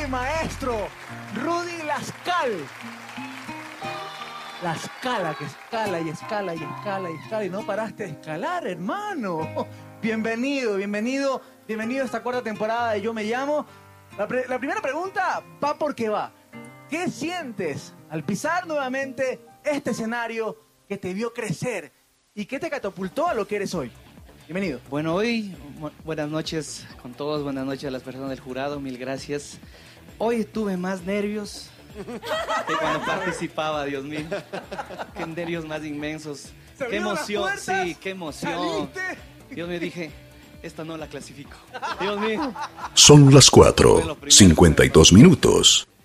maestro Rudy Lascal. La escala, que escala y escala y escala y escala y no paraste de escalar, hermano. Bienvenido a esta cuarta temporada de Yo Me Llamo. La primera pregunta va porque va. ¿Qué sientes al pisar nuevamente este escenario que te vio crecer y que te catapultó a lo que eres hoy? Bienvenido. Bueno, buenas noches con todos, buenas noches a las personas del jurado, mil gracias. Hoy tuve más nervios que cuando participaba, Dios mío. Qué nervios más inmensos. Qué emoción, sí, qué emoción. Dios mío, dije, esta no la clasifico. Dios mío. Son las 4:52 minutos.